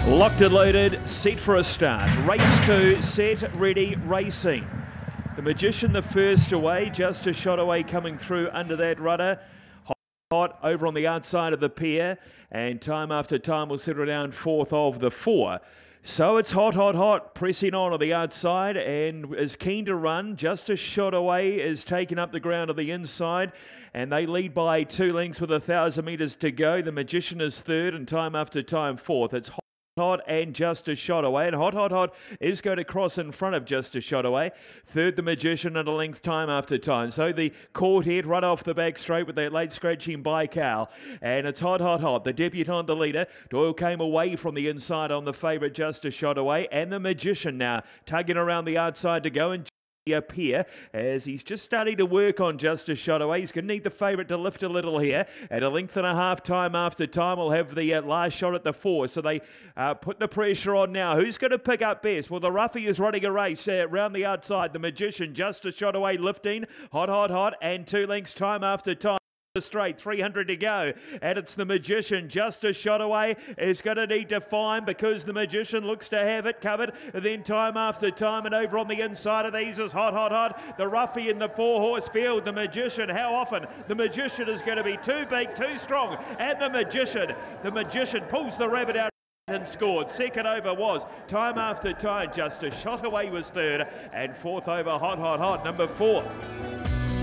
Locked and loaded, set for a start. Race 2, set, ready, racing. The Magician the first away, just a shot away coming through under that rudder. Hot over on the outside of the pier, and time after time will settle down fourth of the four. So it's hot, pressing on the outside and is keen to run. Just a shot away is taking up the ground on the inside, and they lead by 2 lengths with 1,000 metres to go. The Magician is third, and time after time fourth. It's hot and just a shot away, and hot is going to cross in front of just a shot away. Third, the Magician at a length time after time. So the Quartet right off the back straight with that late scratching by Cal, and it's hot. The debutant, the leader. Doyle came away from the inside on the favourite just a shot away, and the Magician now tugging around the outside to go and up here as he's just starting to work on just a shot away. He's going to need the favourite to lift a little here. At a length and a half time after time, we'll have the last shot at the 4. So they put the pressure on now. Who's going to pick up best? Well, the Roughie is running a race round the outside. The Magician just a shot away lifting. Hot, and 2 lengths time after time. Straight, 300 to go, and it's the Magician just a shot away. Is going to need to find, because the Magician looks to have it covered. Then time after time, and over on the inside of these is hot. The Roughie in the 4-horse field. The Magician, how often? The Magician is going to be too big, too strong, and the Magician pulls the rabbit out and scored. Second over was time after time, just a shot away was third, and fourth over hot, number 4.